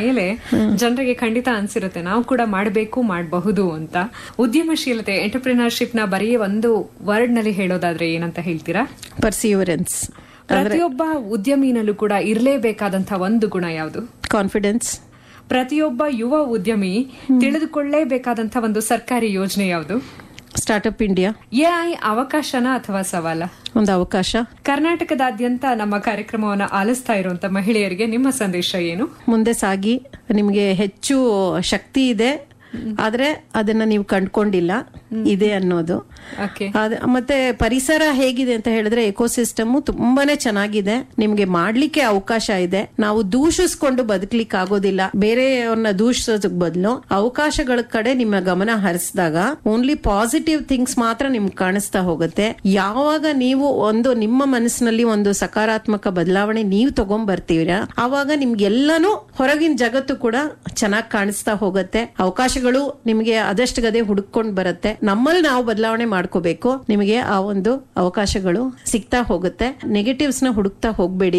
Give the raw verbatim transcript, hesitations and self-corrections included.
ಮೇಲೆ ಜನರಿಗೆ ಖಂಡಿತ ಅನ್ಸಿರುತ್ತೆ ನಾವು ಕೂಡ ಮಾಡಬೇಕು ಮಾಡಬಹುದು ಅಂತ. ಉದ್ಯಮಶೀಲತೆ ಎಂಟರ್ಪ್ರಿನರ್ಶಿಪ್ ನ ಬರೀ ಒಂದು ವರ್ಡ್ ನಲ್ಲಿ ಹೇಳೋದಾದ್ರೆ ಏನಂತ ಹೇಳ್ತೀರಾ? ಪರ್ಸಿವರೆನ್ಸ್. ಪ್ರತಿಯೊಬ್ಬ ಉದ್ಯಮಿನಲ್ಲೂ ಕೂಡ ಇರಲೇಬೇಕಾದಂತಹ ಒಂದು ಗುಣ ಯಾವುದು? ಕಾನ್ಫಿಡೆನ್ಸ್. ಪ್ರತಿಯೊಬ್ಬ ಯುವ ಉದ್ಯಮಿ ತಿಳಿದುಕೊಳ್ಳಲೇಬೇಕಾದಂತಹ ಒಂದು ಸರ್ಕಾರಿ ಯೋಜನೆ ಯಾವುದು? Startup India. ಎಐ ಅವಕಾಶನ ಅಥವಾ ಸವಾಲ? ಒಂದು ಅವಕಾಶ. ಕರ್ನಾಟಕದಾದ್ಯಂತ ನಮ್ಮ ಕಾರ್ಯಕ್ರಮವನ್ನು ಆಲಿಸ್ತಾ ಇರುವಂತ ಮಹಿಳೆಯರಿಗೆ ನಿಮ್ಮ ಸಂದೇಶ ಏನು? ಮುಂದೆ ಸಾಗಿ, ನಿಮಗೆ ಹೆಚ್ಚು ಶಕ್ತಿ ಇದೆ, ಆದ್ರೆ ಅದನ್ನ ನೀವು ಕಂಡ್ಕೊಂಡಿಲ್ಲ ಇದೆ ಅನ್ನೋದು. ಮತ್ತೆ ಪರಿಸರ ಹೇಗಿದೆ ಅಂತ ಹೇಳಿದ್ರೆ ಎಕೋಸಿಸ್ಟಮ್ ತುಂಬಾನೇ ಚೆನ್ನಾಗಿದೆ, ನಿಮ್ಗೆ ಮಾಡ್ಲಿಕ್ಕೆ ಅವಕಾಶ ಇದೆ. ನಾವು ದೂಷಿಸ್ಕೊಂಡು ಬದುಕ್ಲಿಕ್ಕೆ ಆಗೋದಿಲ್ಲ, ಬೇರೆಯವ್ರನ್ನ ದೂಷಿಸೋದಕ್ ಬದಲು ಅವಕಾಶಗಳ ಕಡೆ ನಿಮ್ಮ ಗಮನ ಹರಿಸಿದಾಗ ಓನ್ಲಿ ಪಾಸಿಟಿವ್ ಥಿಂಗ್ಸ್ ಮಾತ್ರ ನಿಮ್ಗೆ ಕಾಣಿಸ್ತಾ ಹೋಗುತ್ತೆ. ಯಾವಾಗ ನೀವು ಒಂದು ನಿಮ್ಮ ಮನಸ್ಸಿನಲ್ಲಿ ಒಂದು ಸಕಾರಾತ್ಮಕ ಬದಲಾವಣೆ ನೀವು ತಗೊಂಡ್ ಬರ್ತೀರಾ, ಆವಾಗ ನಿಮ್ಗೆಲ್ಲಾನು ಹೊರಗಿನ ಜಗತ್ತು ಕೂಡ ಚೆನ್ನಾಗಿ ಕಾಣಿಸ್ತಾ ಹೋಗುತ್ತೆ. ಅವಕಾಶಗಳು ನಿಮಗೆ ಅದಷ್ಟು ಗದೆ ಹುಡುಕೊಂಡು ಬರುತ್ತೆ. ನಮ್ಮಲ್ಲಿ ನಾವು ಬದಲಾವಣೆ ಮಾಡ್ಕೋಬೇಕು, ನಿಮಗೆ ಆ ಒಂದು ಅವಕಾಶಗಳು ಸಿಗ್ತಾ ಹೋಗುತ್ತೆ. ನೆಗೆಟಿವ್ಸ್ ನ ಹುಡುಕ್ತಾ ಹೋಗ್ಬೇಡಿ.